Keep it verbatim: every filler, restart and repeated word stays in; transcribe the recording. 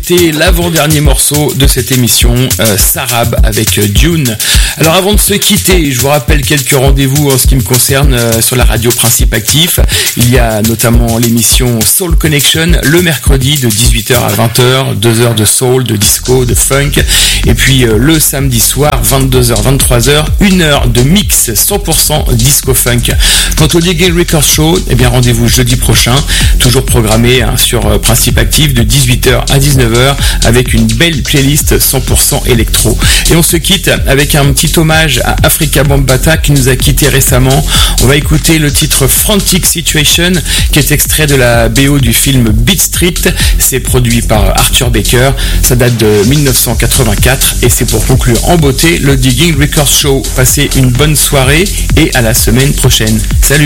c'était l'avant-dernier morceau de cette émission, euh, Sarab avec euh, Dune. Alors avant de se quitter, je vous rappelle quelques rendez-vous en ce qui me concerne euh, sur la radio Principe Actif. Il y a notamment l'émission Soul Connection le mercredi de dix-huit heures à vingt heures, deux heures de soul, de disco, de funk. Et puis euh, le samedi soir, vingt-deux heures, vingt-trois heures, une heure de mix cent pour cent disco funk. Quant au Digging Record Show, eh bien rendez-vous jeudi prochain, toujours programmé hein, sur euh, Principe Actif de dix-huit heures à dix-neuf heures avec une belle playlist cent pour cent électro. Et on se quitte avec un petit hommage à Afrika Bambaataa qui nous a quitté récemment. On va écouter le titre Frantic Situation qui est extrait de la B O du film Beat Street. C'est produit par Arthur Baker. Ça date de dix-neuf cent quatre-vingt-quatre et c'est pour conclure en beauté le Digging Record Show. Passez une bonne soirée et à la semaine prochaine. Salut!